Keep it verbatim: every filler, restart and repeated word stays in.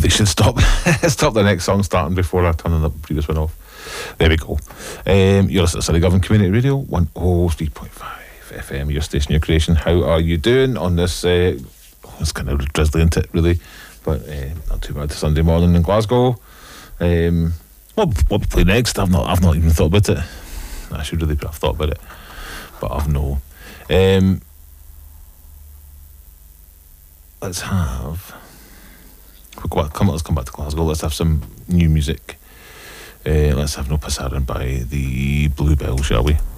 they should stop stop the next song starting before I turn the previous one off. There we go. Um, you're listening to Surrey Govan Community Radio, one oh three point five F M, your station, your creation. How are you doing on this? Uh, oh, it's kind of drizzly, isn't it, really? But uh, not too bad. Sunday morning in Glasgow. Um, what what we play next? I've not I've not even thought about it. I should really have thought about it, but I've no. Um, let's have. We'll come. Let's come back to Glasgow. Let's have some new music. Uh, let's have No Passaran by the Bluebell, shall we?